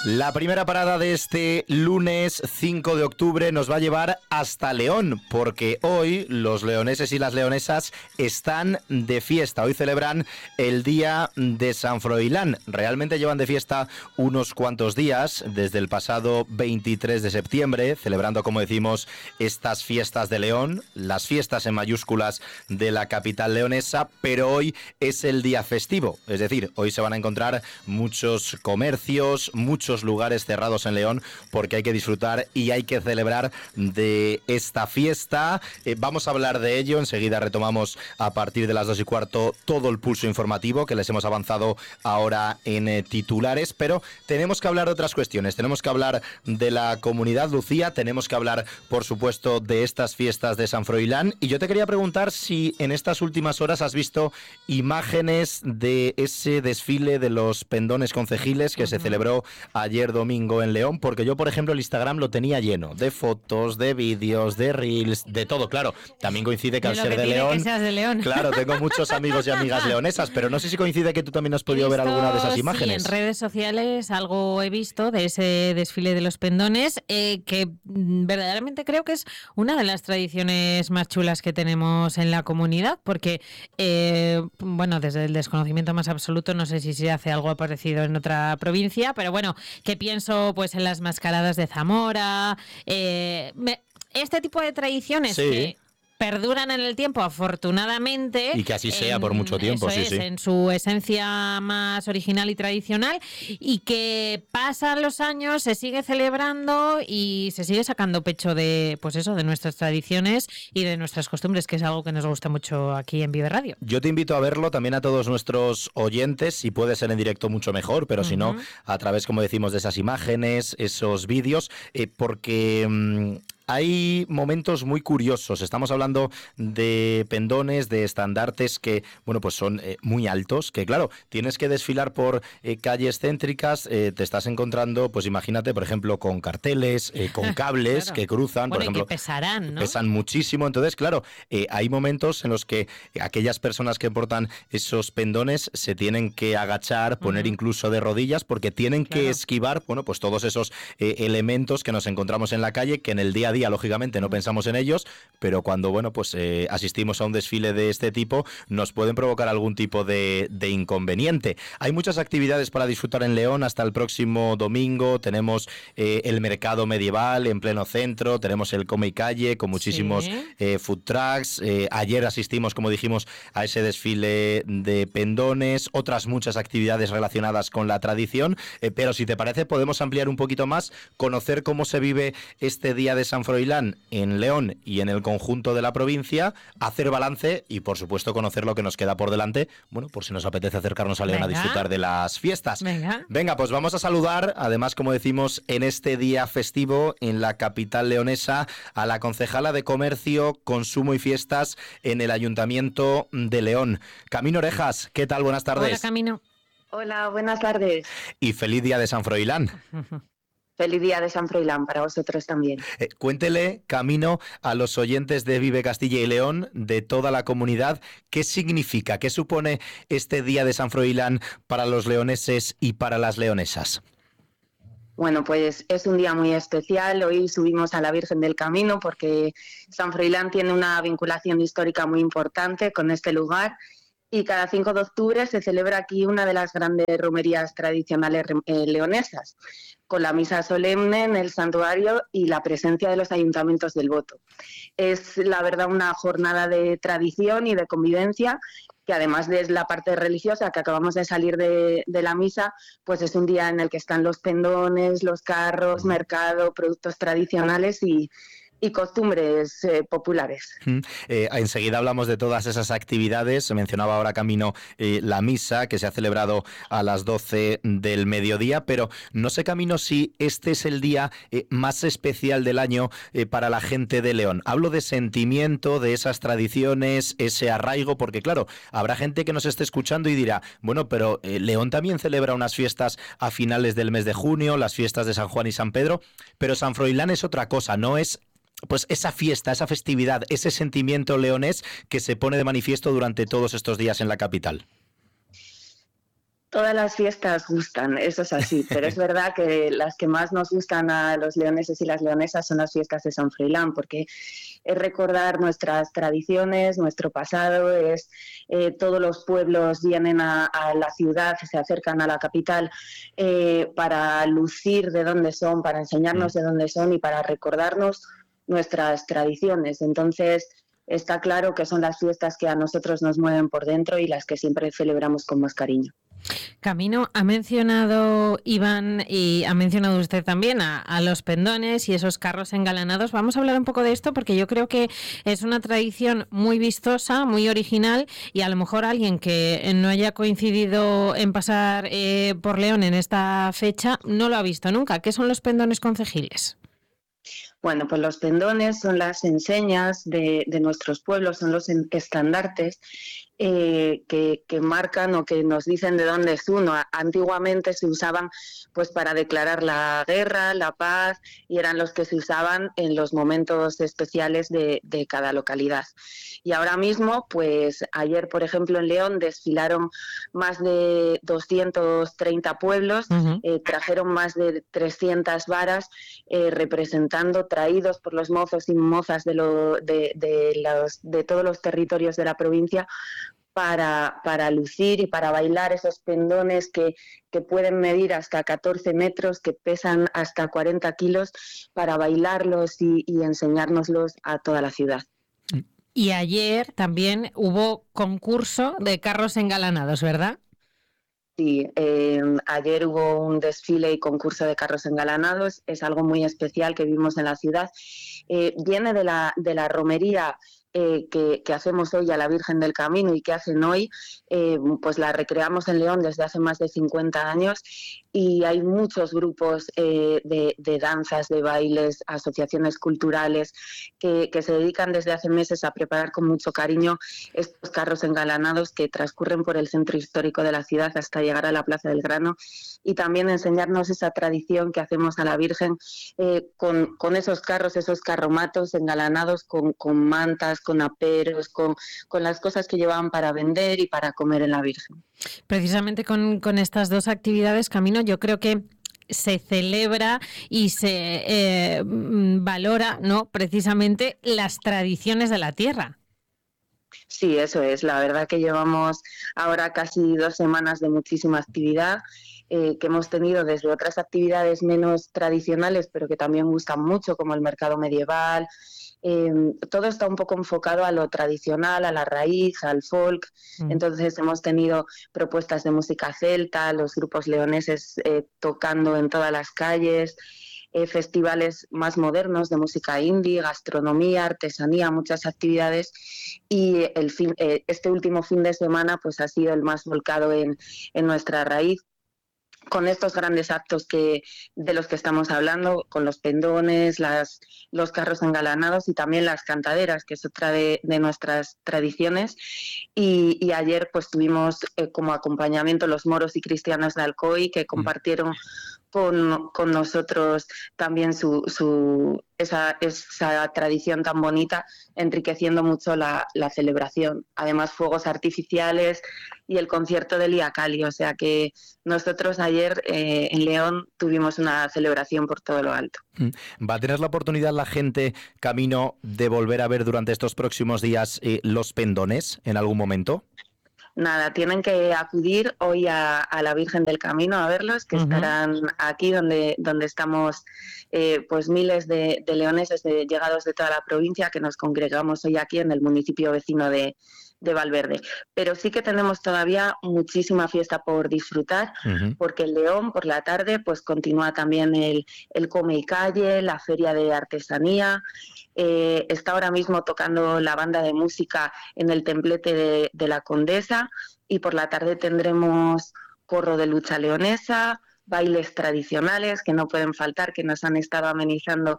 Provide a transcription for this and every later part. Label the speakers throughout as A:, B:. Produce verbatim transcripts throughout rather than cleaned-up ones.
A: La primera parada de este lunes cinco de octubre nos va a llevar hasta León, porque hoy los leoneses y las leonesas están de fiesta. Hoy celebran el Día de San Froilán. Realmente llevan de fiesta unos cuantos días, desde el pasado veintitrés de septiembre, celebrando, como decimos, estas fiestas de León, las fiestas en mayúsculas de la capital leonesa, pero hoy es el día festivo. Es decir, hoy se van a encontrar muchos comercios, muchos lugares cerrados en León, porque hay que disfrutar y hay que celebrar de esta fiesta. Eh, vamos a hablar de ello, enseguida retomamos a partir de las dos y cuarto todo el pulso informativo que les hemos avanzado ahora en eh, titulares, pero tenemos que hablar de otras cuestiones, tenemos que hablar de la comunidad, Lucía, tenemos que hablar, por supuesto, de estas fiestas de San Froilán, y yo te quería preguntar si en estas últimas horas has visto imágenes de ese desfile de los pendones concejiles que uh-huh. se celebró ayer domingo en León, porque yo, por ejemplo, el Instagram lo tenía lleno de fotos, de vídeos, de reels, de todo. Claro, también coincide que de al ser que de, León,
B: que seas de León,
A: claro, tengo muchos amigos y amigas leonesas, pero no sé si coincide que tú también has podido
B: visto,
A: ver alguna de esas imágenes.
B: Sí, en redes sociales algo he visto de ese desfile de los pendones, eh, que verdaderamente creo que es una de las tradiciones más chulas que tenemos en la comunidad, porque, eh, bueno, desde el desconocimiento más absoluto, no sé si se hace algo parecido en otra provincia, pero bueno, que pienso pues en las mascaradas de Zamora, eh, me, este tipo de tradiciones
A: sí.
B: que perduran en el tiempo, afortunadamente.
A: Y que así sea
B: en,
A: por mucho tiempo,
B: eso
A: sí,
B: es,
A: sí.
B: en su esencia más original y tradicional, y que pasan los años, se sigue celebrando y se sigue sacando pecho de, pues eso, de nuestras tradiciones y de nuestras costumbres, que es algo que nos gusta mucho aquí en Vive Radio.
A: Yo te invito a verlo también a todos nuestros oyentes, si puede ser en directo mucho mejor, pero uh-huh. si no, a través, como decimos, de esas imágenes, esos vídeos, eh, porque Mmm, hay momentos muy curiosos. Estamos hablando de pendones, de estandartes que, bueno, pues son eh, muy altos, que claro, tienes que desfilar por eh, calles céntricas, eh, te estás encontrando, pues imagínate, por ejemplo, con carteles, eh, con cables claro. que cruzan,
B: bueno,
A: por ejemplo,
B: y que pesarán, ¿no?
A: Pesan muchísimo. Entonces, claro, eh, hay momentos en los que aquellas personas que portan esos pendones se tienen que agachar, poner uh-huh. incluso de rodillas, porque tienen claro. que esquivar, bueno, pues todos esos eh, elementos que nos encontramos en la calle, que en el día a día, lógicamente, no pensamos en ellos, pero cuando, bueno, pues eh, asistimos a un desfile de este tipo, nos pueden provocar algún tipo de, de inconveniente. Hay muchas actividades para disfrutar en León hasta el próximo domingo. Tenemos eh, el mercado medieval en pleno centro, tenemos el Come y Calle con muchísimos sí. eh, food trucks. Eh, ayer asistimos, como dijimos, a ese desfile de pendones, otras muchas actividades relacionadas con la tradición, eh, pero si te parece podemos ampliar un poquito más, conocer cómo se vive este día de San Froilán en León y en el conjunto de la provincia, hacer balance y por supuesto conocer lo que nos queda por delante, bueno, por si nos apetece acercarnos a León Venga. a disfrutar de las fiestas.
B: Venga.
A: Venga, pues vamos a saludar, además, como decimos, en este día festivo en la capital leonesa, a la concejala de Comercio, Consumo y Fiestas en el Ayuntamiento de León. Camino Orejas, ¿qué tal? Buenas tardes.
B: Hola, Camino.
C: Hola, buenas tardes.
A: Y feliz día de San Froilán.
C: Feliz día de San Froilán para vosotros también.
A: Eh, cuéntele, Camino, a los oyentes de Vive Castilla y León, de toda la comunidad, qué significa, qué supone este día de San Froilán para los leoneses y para las leonesas.
C: Bueno, pues es un día muy especial. Hoy subimos a la Virgen del Camino porque San Froilán tiene una vinculación histórica muy importante con este lugar. Y cada cinco de octubre se celebra aquí una de las grandes romerías tradicionales eh, leonesas, con la misa solemne en el santuario y la presencia de los ayuntamientos del voto. Es, la verdad, una jornada de tradición y de convivencia, que además de la parte religiosa, que acabamos de salir de, de la misa, pues es un día en el que están los pendones, los carros, mercado, productos tradicionales y... y costumbres eh, populares.
A: Eh, enseguida hablamos de todas esas actividades. Se mencionaba ahora, Camino, eh, la misa que se ha celebrado a las doce del mediodía, pero no sé, Camino, si este es el día eh, más especial del año eh, para la gente de León. Hablo de sentimiento, de esas tradiciones, ese arraigo, porque claro, habrá gente que nos esté escuchando y dirá, bueno, pero eh, León también celebra unas fiestas a finales del mes de junio, las fiestas de San Juan y San Pedro, pero San Froilán es otra cosa, no es pues esa fiesta, esa festividad, ese sentimiento leonés que se pone de manifiesto durante todos estos días en la capital.
C: Todas las fiestas gustan, eso es así, pero es verdad que las que más nos gustan a los leoneses y las leonesas son las fiestas de San Froilán, porque es recordar nuestras tradiciones, nuestro pasado, es eh, todos los pueblos vienen a, a la ciudad, se acercan a la capital eh, para lucir de dónde son, para enseñarnos de dónde son y para recordarnos nuestras tradiciones. Entonces, está claro que son las fiestas que a nosotros nos mueven por dentro y las que siempre celebramos con más cariño.
B: Camino, ha mencionado Iván y ha mencionado usted también a, a los pendones y esos carros engalanados. Vamos a hablar un poco de esto porque yo creo que es una tradición muy vistosa, muy original y a lo mejor alguien que no haya coincidido en pasar eh, por León en esta fecha no lo ha visto nunca. ¿Qué son los pendones concejiles?
C: Bueno, pues los pendones son las enseñas de, de nuestros pueblos, son los estandartes eh, que, que marcan o que nos dicen de dónde es uno. Antiguamente se usaban pues para declarar la guerra, la paz, y eran los que se usaban en los momentos especiales de, de cada localidad. Y ahora mismo, pues ayer, por ejemplo, en León desfilaron más de doscientos treinta pueblos, uh-huh. eh, trajeron más de trescientas varas eh, representando, traídos por los mozos y mozas de, lo, de, de, los, de todos los territorios de la provincia, para, para lucir y para bailar esos pendones que, que pueden medir hasta catorce metros, que pesan hasta cuarenta kilos, para bailarlos y, y enseñárnoslos a toda la ciudad.
B: Y ayer también hubo concurso de carros engalanados, ¿verdad?
C: Sí, eh, ayer hubo un desfile y concurso de carros engalanados. Es algo muy especial que vimos en la ciudad. Eh, viene de la, de la romería eh, que, que hacemos hoy a la Virgen del Camino y que hacen hoy, eh, pues la recreamos en León desde hace más de cincuenta años y hay muchos grupos eh, de, de danzas, de bailes, asociaciones culturales que, que se dedican desde hace meses a preparar con mucho cariño estos carros engalanados que transcurren por el centro histórico de la ciudad hasta llegar a la Plaza del Grano y también enseñarnos esa tradición que hacemos a la Virgen eh, con, con esos carros, esos carromatos engalanados con, con mantas, con aperos, con, con las cosas que llevaban para vender y para comer en la Virgen.
B: Precisamente con, con estas dos actividades, Camino, yo creo que se celebra y se eh, valora, ¿no?, precisamente las tradiciones de la tierra.
C: Sí, eso es. La verdad que llevamos ahora casi dos semanas de muchísima actividad eh, que hemos tenido desde otras actividades menos tradicionales, pero que también gustan mucho, como el mercado medieval. Eh, todo está un poco enfocado a lo tradicional, a la raíz, al folk. Mm. Entonces hemos tenido propuestas de música celta, los grupos leoneses eh, tocando en todas las calles, eh, festivales más modernos de música indie, gastronomía, artesanía, muchas actividades. Y el fin, eh, este último fin de semana pues ha sido el más volcado en, en nuestra raíz, con estos grandes actos que de los que estamos hablando, con los pendones, las, los carros engalanados y también las cantaderas, que es otra de, de nuestras tradiciones. Y, y ayer pues tuvimos eh, como acompañamiento los moros y cristianos de Alcoy, que compartieron con, con nosotros también su, su esa, esa tradición tan bonita, enriqueciendo mucho la, la celebración. Además, fuegos artificiales y el concierto de Lía Cali, o sea que nosotros ayer eh, en León tuvimos una celebración por todo lo alto.
A: ¿Va a tener la oportunidad la gente, Camino, de volver a ver durante estos próximos días eh, los pendones en algún momento?
C: Nada, tienen que acudir hoy a, a la Virgen del Camino a verlos, que uh-huh. estarán aquí donde, donde estamos eh, pues miles de, de leoneses de, llegados de toda la provincia que nos congregamos hoy aquí en el municipio vecino de, de Valverde. Pero sí que tenemos todavía muchísima fiesta por disfrutar, uh-huh. porque en León por la tarde pues continúa también el, el Come y Calle, la feria de artesanía. Eh, está ahora mismo tocando la banda de música en el templete de, de la Condesa y por la tarde tendremos corro de lucha leonesa, bailes tradicionales que no pueden faltar, que nos han estado amenizando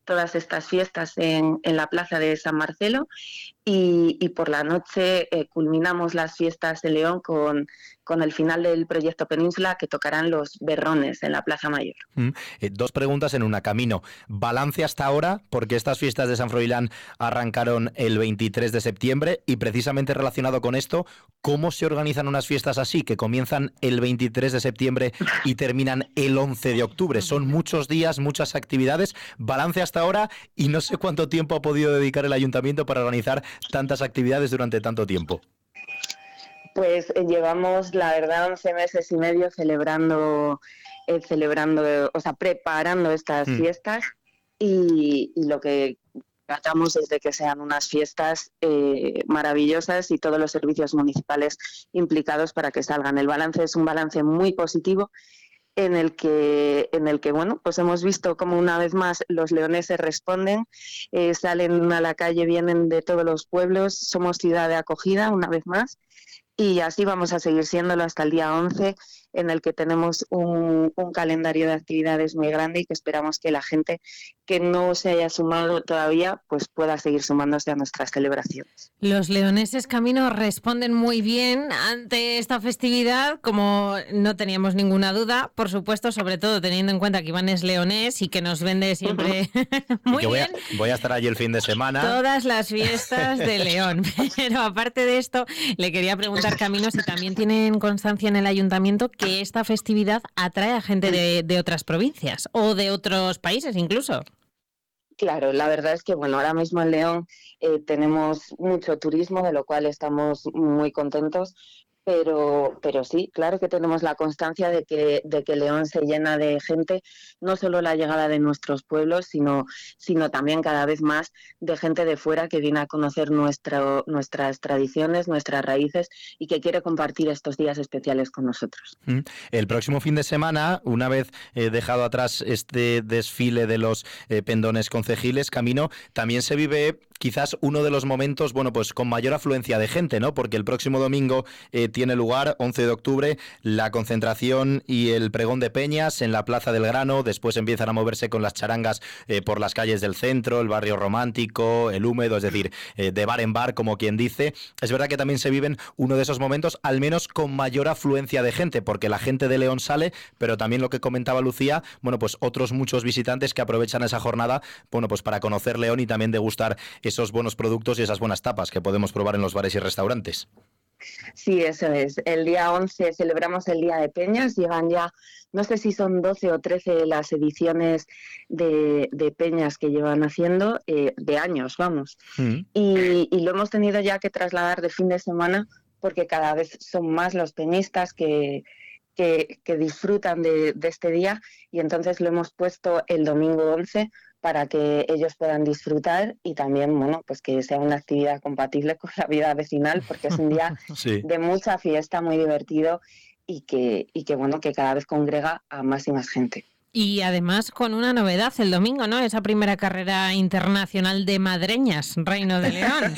C: todas estas fiestas en, en la plaza de San Marcelo y, y por la noche eh, culminamos las fiestas de León con, con el final del proyecto Península, que tocarán los berrones en la Plaza Mayor.
A: Mm, eh, dos preguntas en una. Camino, balance hasta ahora, porque estas fiestas de San Froilán arrancaron el veintitrés de septiembre y precisamente relacionado con esto, ¿cómo se organizan unas fiestas así, que comienzan el veintitrés de septiembre y terminan el once de octubre? Son muchos días, muchas actividades. Balance hasta ahora y no sé cuánto tiempo ha podido dedicar el ayuntamiento para organizar tantas actividades durante tanto tiempo.
C: Pues eh, llevamos, la verdad, once meses y medio celebrando, eh, celebrando, o sea, preparando estas mm. fiestas y, y lo que tratamos es de que sean unas fiestas eh, maravillosas y todos los servicios municipales implicados para que salgan. El balance es un balance muy positivo en el que, en el que bueno, pues hemos visto como una vez más los leoneses responden, eh, salen a la calle, vienen de todos los pueblos, somos ciudad de acogida una vez más. Y así vamos a seguir siéndolo hasta el día once, en el que tenemos un, un calendario de actividades muy grande y que esperamos que la gente que no se haya sumado todavía pues pueda seguir sumándose a nuestras celebraciones.
B: Los leoneses, Camino, responden muy bien ante esta festividad, como no teníamos ninguna duda, por supuesto, sobre todo teniendo en cuenta que Iván es leonés y que nos vende siempre muy
A: voy
B: bien.
A: A, voy a estar allí el fin de semana.
B: Todas las fiestas de León. Pero aparte de esto, le quería preguntar, Camino, si también tienen constancia en el ayuntamiento que esta festividad atrae a gente de, de otras provincias o de otros países incluso.
C: Claro, la verdad es que bueno, ahora mismo en León eh, tenemos mucho turismo, de lo cual estamos muy contentos, pero, pero sí, claro que tenemos la constancia de que, de que León se llena de gente, no solo la llegada de nuestros pueblos, sino, sino también cada vez más de gente de fuera que viene a conocer nuestro, nuestras tradiciones, nuestras raíces y que quiere compartir estos días especiales con nosotros.
A: El próximo fin de semana, una vez eh, dejado atrás este desfile de los eh, pendones concejiles, Camino, también se vive quizás uno de los momentos, bueno, pues con mayor afluencia de gente, ¿no? Porque el próximo domingo eh, tiene lugar, once de octubre, la concentración y el pregón de peñas en la Plaza del Grano. Después empiezan a moverse con las charangas eh, por las calles del centro, el barrio romántico, el húmedo, es decir, eh, de bar en bar, como quien dice. Es verdad que también se viven uno de esos momentos, al menos con mayor afluencia de gente, porque la gente de León sale, pero también lo que comentaba Lucía, bueno, pues otros muchos visitantes que aprovechan esa jornada, bueno, pues para conocer León y también degustar esos buenos productos y esas buenas tapas que podemos probar en los bares y restaurantes.
C: Sí, eso es. El día once celebramos el Día de Peñas. Llevan ya, no sé si son doce o trece las ediciones de, de peñas que llevan haciendo, eh, de años, vamos. Mm. Y, y lo hemos tenido ya que trasladar de fin de semana porque cada vez son más los peñistas que, que, que disfrutan de, de este día y entonces lo hemos puesto el domingo once para que ellos puedan disfrutar y también, bueno, pues que sea una actividad compatible con la vida vecinal, porque es un día sí. de mucha fiesta, muy divertido y que, y que, bueno, que cada vez congrega a más y más gente.
B: Y además con una novedad el domingo, ¿no? Esa primera carrera internacional de madreñas, Reino de León.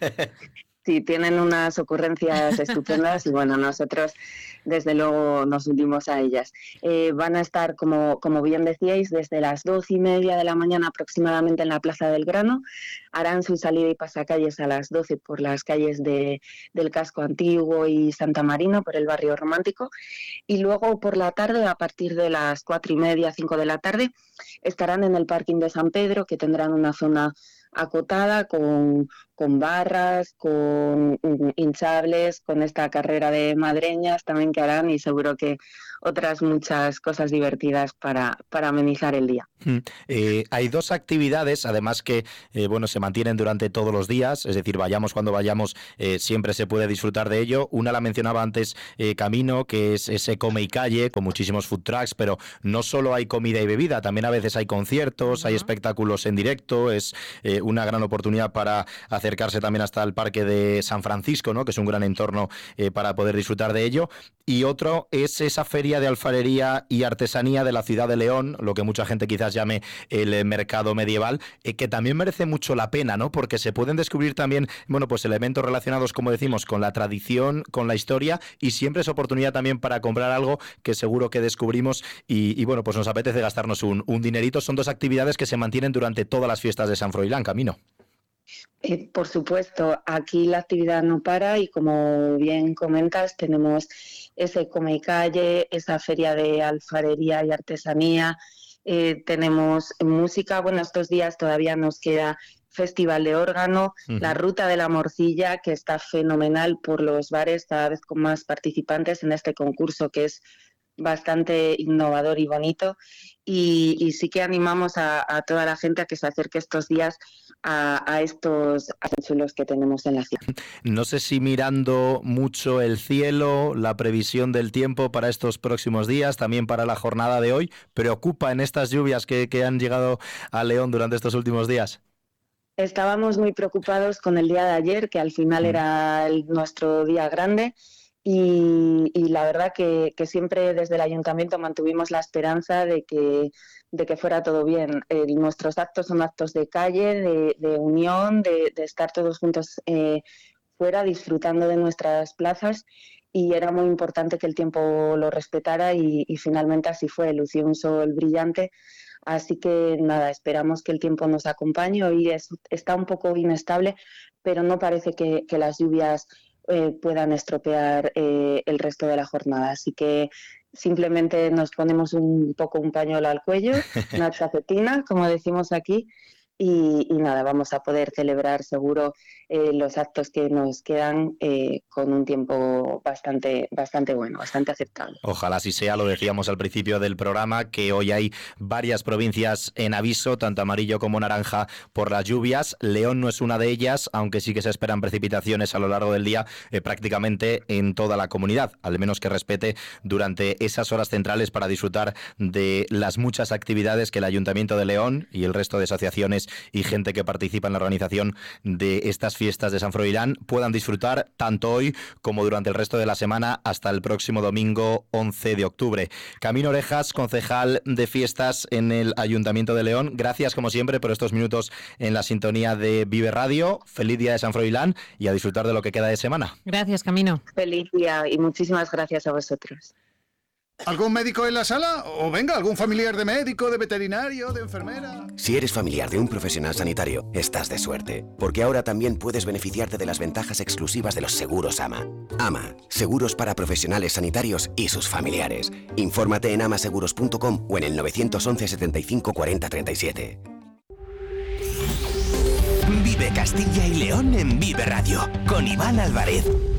C: Sí, tienen unas ocurrencias estupendas y bueno, nosotros desde luego nos unimos a ellas. Eh, van a estar, como, como bien decíais, desde las doce y media de la mañana aproximadamente en la Plaza del Grano. Harán su salida y pasacalles a las doce por las calles de, del Casco Antiguo y Santa Marina, por el barrio romántico. Y luego por la tarde, a partir de las cuatro y media, cinco de la tarde, estarán en el parking de San Pedro, que tendrán una zona acotada con, con barras, con hinchables, con esta carrera de madreñas también que harán y seguro que otras muchas cosas divertidas para, para amenizar el día.
A: Mm. Eh, hay dos actividades, además que eh, bueno, se mantienen durante todos los días, es decir, vayamos cuando vayamos, eh, siempre se puede disfrutar de ello. Una la mencionaba antes eh, Camino, que es ese come y calle, con muchísimos food trucks, pero no solo hay comida y bebida, también a veces hay conciertos, uh-huh. hay espectáculos en directo, es eh, una gran oportunidad para hacer acercarse también hasta el Parque de San Francisco, ¿no? Que es un gran entorno eh, para poder disfrutar de ello. Y otro es esa feria de alfarería y artesanía de la ciudad de León, lo que mucha gente quizás llame el mercado medieval, eh, que también merece mucho la pena, ¿no? Porque se pueden descubrir también, bueno, pues elementos relacionados, como decimos, con la tradición, con la historia, y siempre es oportunidad también para comprar algo que seguro que descubrimos y, y bueno, pues nos apetece gastarnos un, un dinerito. Son dos actividades que se mantienen durante todas las fiestas de San Froilán, Camino.
C: Eh, por supuesto, aquí la actividad no para y como bien comentas, tenemos ese come y calle, esa feria de alfarería y artesanía, eh, tenemos música, bueno, estos días todavía nos queda Festival de Órgano, uh-huh. La Ruta de la Morcilla, que está fenomenal por los bares, cada vez con más participantes en este concurso que es bastante innovador y bonito, y, y sí que animamos a, a toda la gente a que se acerque estos días a, a estos chulos que tenemos en la ciudad.
A: No sé si mirando mucho el cielo, la previsión del tiempo para estos próximos días, también para la jornada de hoy, ¿preocupa en estas lluvias que, que han llegado a León durante estos últimos días?
C: Estábamos muy preocupados con el día de ayer, que al final mm. era el, nuestro día grande. Y, y la verdad que, que siempre desde el ayuntamiento mantuvimos la esperanza de que, de que fuera todo bien. Eh, nuestros actos son actos de calle, de, de unión, de, de estar todos juntos eh, fuera disfrutando de nuestras plazas, y era muy importante que el tiempo lo respetara y, y finalmente así fue, lució un sol brillante. Así que nada, esperamos que el tiempo nos acompañe. Hoy es, está un poco inestable, pero no parece que, que las lluvias Eh, puedan estropear eh, el resto de la jornada. Así que simplemente nos ponemos un poco un pañuelo al cuello, una chacetina, como decimos aquí, y, y nada, vamos a poder celebrar seguro eh, los actos que nos quedan eh, con un tiempo bastante, bastante bueno, bastante aceptable.
A: Ojalá así sea, lo decíamos al principio del programa, que hoy hay varias provincias en aviso, tanto amarillo como naranja, por las lluvias. León no es una de ellas, aunque sí que se esperan precipitaciones a lo largo del día eh, prácticamente en toda la comunidad, al menos que respete durante esas horas centrales para disfrutar de las muchas actividades que el Ayuntamiento de León y el resto de asociaciones y gente que participa en la organización de estas fiestas de San Froilán puedan disfrutar tanto hoy como durante el resto de la semana hasta el próximo domingo once de octubre. Camino Orejas, concejal de fiestas en el Ayuntamiento de León, gracias como siempre por estos minutos en la sintonía de Vive Radio. Feliz día de San Froilán y a disfrutar de lo que queda de semana.
B: Gracias, Camino.
C: Feliz día y muchísimas gracias a vosotros.
D: ¿Algún médico en la sala? O venga, algún familiar de médico, de veterinario, de enfermera.
E: Si eres familiar de un profesional sanitario, estás de suerte, porque ahora también puedes beneficiarte de las ventajas exclusivas de los seguros A M A. A M A, seguros para profesionales sanitarios y sus familiares. Infórmate en amaseguros punto com o en el nueve once setenta y cinco cuarenta treinta y siete.
F: Vive Castilla y León en Vive Radio, con Iván Álvarez.